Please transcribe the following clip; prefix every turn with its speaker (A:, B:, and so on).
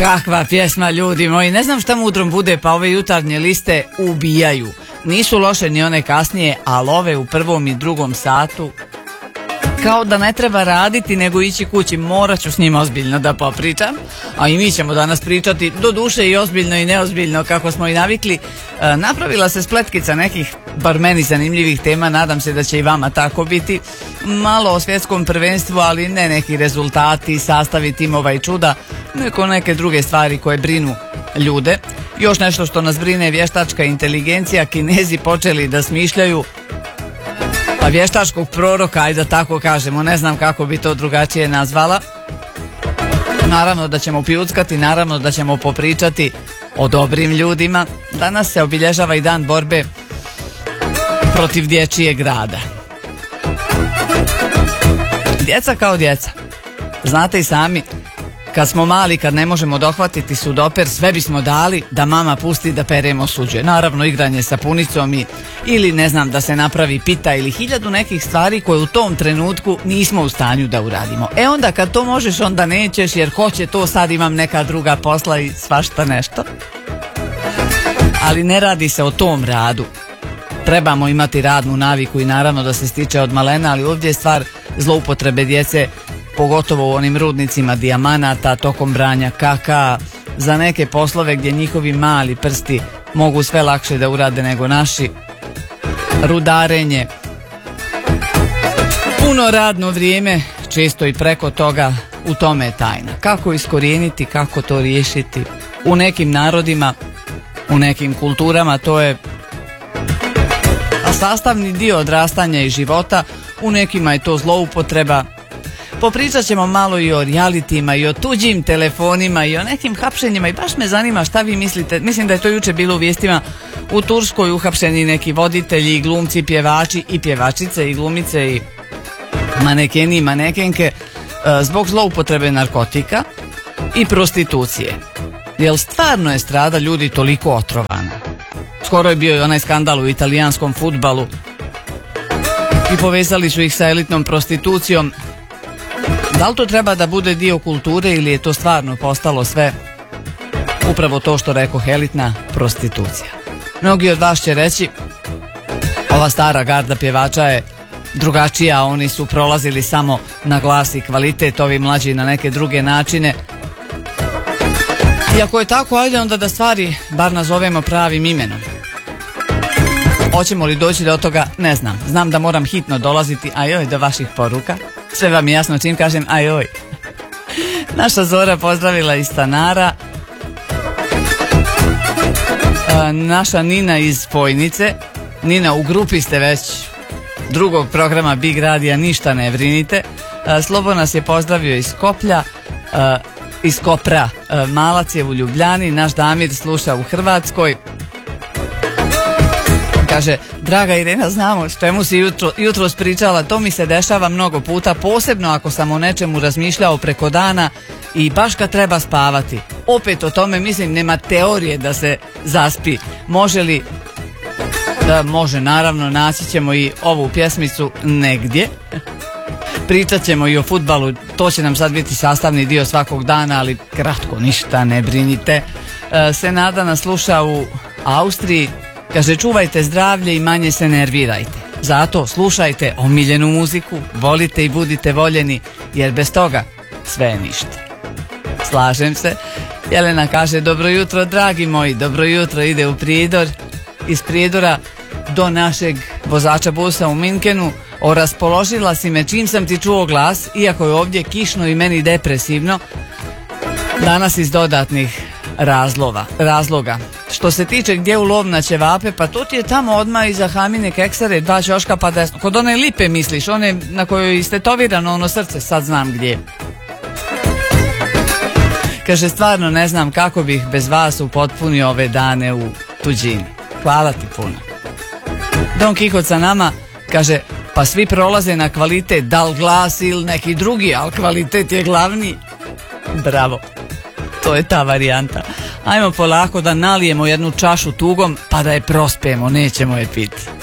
A: Kakva pjesma, ljudi moji, ne znam šta mudrom bude, pa ove jutarnje liste ubijaju. Nisu loše ni one kasnije, ali ove u prvom i drugom satu kao da ne treba raditi nego ići kući. Morat ću s njima ozbiljno da popričam, a i mi ćemo danas pričati do duše i ozbiljno i neozbiljno kako smo i navikli. Napravila se spletkica nekih, bar meni zanimljivih tema, nadam se da će i vama tako biti. Malo o svjetskom prvenstvu, ali ne neki rezultati, sastavi timova i čuda, nego neke druge stvari koje brinu ljude. Još nešto što nas brine, vještačka inteligencija. Kinezi počeli da smišljaju vještačkog proroka, ajde da tako kažemo, ne znam kako bi to drugačije nazvala. Naravno da ćemo pijuckati, naravno da ćemo popričati o dobrim ljudima. Danas se obilježava i dan borbe protiv dječjeg rada. Djeca kao djeca. Znate i sami, kad smo mali, kad ne možemo dohvatiti sudoper, sve bismo dali da mama pusti da peremo suđe. Naravno, igranje sa punicom ili ne znam, da se napravi pita ili 1000 nekih stvari koje u tom trenutku nismo u stanju da uradimo. E onda kad to možeš, onda nećeš, jer ko će to, sad imam neka druga posla i svašta nešto. Ali ne radi se o tom radu. Trebamo imati radnu naviku i naravno da se stiče od malena, ali ovdje je stvar zloupotrebe djece, pogotovo u onim rudnicima dijamanata, tokom branja kaka, za neke poslove gdje njihovi mali prsti mogu sve lakše da urade nego naši. Rudarenje, puno radno vrijeme, često i preko toga, u tome je tajna. Kako iskorijeniti, kako to riješiti? U nekim narodima, u nekim kulturama to je sastavni dio odrastanja i života, u nekima je to zloupotreba. Popričat ćemo malo i o realitima i o tuđim telefonima i o nekim hapšenjima i baš me zanima šta vi mislite. Mislim da je to juče bilo u vijestima. U Turskoj uhapšeni neki voditelji i glumci, pjevači i pjevačice i glumice i manekeni i manekenke zbog zloupotrebe narkotika i prostitucije. Jel stvarno je strada ljudi toliko otrovana? Skoro je bio i onaj skandal u italijanskom fudbalu i povezali su ih sa elitnom prostitucijom. Da li to treba da bude dio kulture ili je to stvarno postalo sve upravo to što rekao, elitna prostitucija? Mnogi od vas će reći, ova stara garda pjevača je drugačija, oni su prolazili samo na glas i kvalitet, ovi mlađi na neke druge načine. I ako je tako, ajde onda da stvari bar nazovemo pravim imenom. Hoćemo li doći do toga? Ne znam. Znam da moram hitno dolaziti, ajoj, do vaših poruka. Sve vam je jasno čim kažem ajoj. Naša Zora pozdravila iz stanara. Naša Nina iz Pojnice. Nina, u grupi ste već drugog programa Big Radija, ništa ne brinite. Slobo nas je pozdravio iz Koplja, iz Kopra. Malac je u Ljubljani, naš Damir sluša u Hrvatskoj. Kaže, draga Irena, znamo čemu si jutro pričala, to mi se dešava mnogo puta, posebno ako sam o nečemu razmišljao preko dana i baš kad treba spavati. Opet o tome, mislim, nema teorije da se zaspi. Može li? Da, može, naravno, naći ćemo i ovu pjesmicu negdje. Pričat ćemo i o fudbalu, to će nam sad biti sastavni dio svakog dana, ali kratko, ništa ne brinite. Senada nas sluša u Austriji. Kaže, čuvajte zdravlje i manje se nervirajte. Zato slušajte omiljenu muziku, volite i budite voljeni, jer bez toga sve je ništa. Slažem se. Jelena kaže, dobro jutro dragi moji, dobro jutro, ide u Prijedor. Iz Prijedora do našeg vozača busa u Minkenu. Raspoložila si me čim sam ti čuo glas, iako je ovdje kišno i meni depresivno. Danas iz dodatnih razloga. Što se tiče gdje u lov na ćevape, pa to ti je tamo odmah iza Hamine Keksare, 2 ćoška pa desno. Kod one lipe misliš, one na kojoj je istetovirano ono srce, sad znam gdje. Kaže, stvarno ne znam kako bih bez vas upotpunio ove dane u tuđini. Hvala ti puno. Don Kihot sa nama kaže, pa svi prolaze na kvalitet, da li glas ili neki drugi, ali kvalitet je glavni. Bravo. To je ta varijanta. Ajmo polako da nalijemo jednu čašu tugom pa da je prospijemo, nećemo je piti.